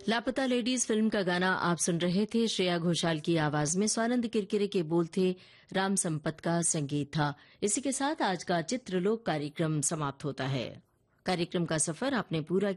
लापता ladies film का गाना आप सुन रहे थे। श्रेया घोषाल की आवाज में स्वानंद किरकिरे के बोल थे, राम संपत का संगीत था। इसी के साथ आज का चित्रलोक कार्यक्रम समाप्त होता है। कार्यक्रम का सफर आपने पूरा